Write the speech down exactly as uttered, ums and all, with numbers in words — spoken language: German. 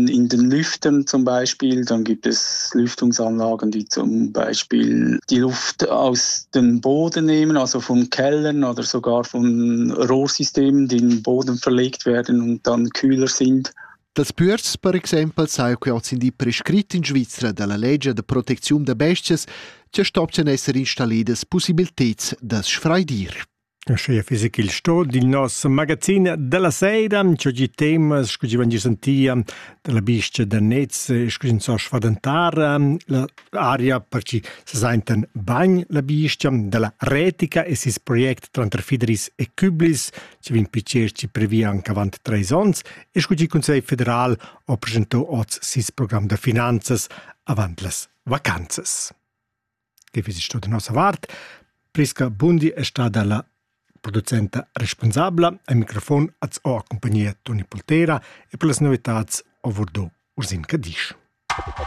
in, in den Lüftern zum Beispiel. Dann gibt es Lüftungsanlagen, die zum Beispiel die Luft aus dem Boden nehmen, also von Kellern oder sogar von Rohrsystemen, die in den Boden verlegt werden und dann kühler sind. Das Bürz, per exempel, sai che sind die prescritti in Svizzera dalla legge de protezione de bestias, che stoppiano essere installidas possibilità da sfraidir. Schia fisica il sto di nostro magazzino della sera, c'è di tema, scusi vangi sentia della biscia da Netz, scusi so sfadantare l'aria per ci si senten bagn la biscia della retica e sis project tra Fideris e Küblis, ci vin picer ci previ anche avanti tre sons e scusi il Consiglio federale ha presentato oz sis programma de finanzas avanti las vacanzas. Che fisi sto di nostra vart, Prisca Bundi è stata la producenta responsabla, al microfono ha accompagnato Toni Poltera e per le novità a Vordo Ursin Cadisch.